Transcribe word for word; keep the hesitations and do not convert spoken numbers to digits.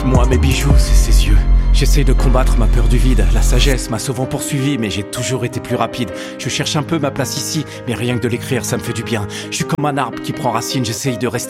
Moi mes bijoux c'est ses yeux. J'essaye de combattre ma peur du vide. La sagesse m'a souvent poursuivi, mais j'ai toujours été plus rapide. Je cherche un peu ma place ici, mais rien que de l'écrire ça me fait du bien. Je suis comme un arbre qui prend racine, j'essaye de rester